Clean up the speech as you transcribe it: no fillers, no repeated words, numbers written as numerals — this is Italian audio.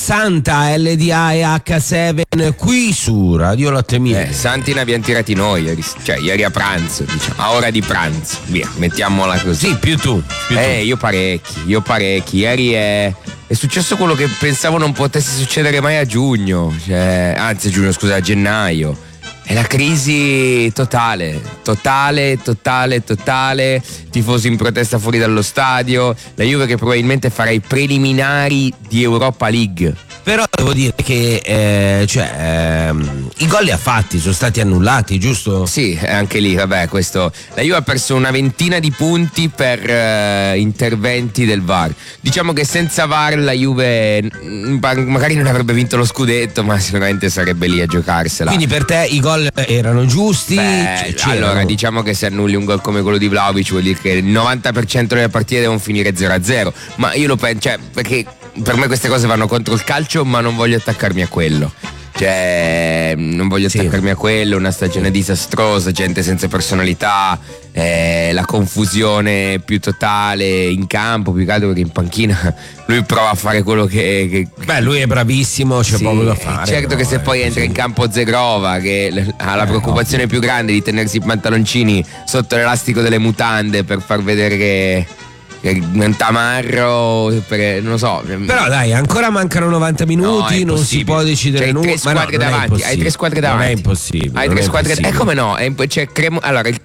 Santa, LDA e H7 qui su Radio Latte Miele. Santi ne abbiamo tirati noi ieri a pranzo, diciamo, a ora di pranzo, via, mettiamola così. Sì, più tu. Io parecchi. Ieri è successo quello che pensavo non potesse succedere mai a giugno, a gennaio. È la crisi totale, tifosi in protesta fuori dallo stadio, la Juve che probabilmente farà i preliminari di Europa League. Però devo dire che i gol li ha fatti, sono stati annullati, giusto? Sì, anche lì, questo. La Juve ha perso una ventina di punti per interventi del VAR. Diciamo che senza VAR la Juve magari non avrebbe vinto lo scudetto, ma sicuramente sarebbe lì a giocarsela. Quindi per te i gol erano giusti? Allora, diciamo che se annulli un gol come quello di Vlahovic vuol dire che il 90% delle partite devono finire 0-0. Ma io lo penso, perché per me queste cose vanno contro il calcio, ma non voglio attaccarmi a quello. Attaccarmi a quello, una stagione disastrosa, gente senza personalità, la confusione più totale in campo, più che altro perché in panchina lui prova a fare quello che lui è bravissimo, c'è poco da fare. Certo, che se poi entra in campo Zegrova, che ha la preoccupazione più grande di tenersi i pantaloncini sotto l'elastico delle mutande per far vedere che un tamarro, perché non lo so. Però dai, ancora mancano 90 minuti, non si può decidere nulla. Hai tre squadre davanti. Non è impossibile. Hai tre squadre davanti. Come no? Allora,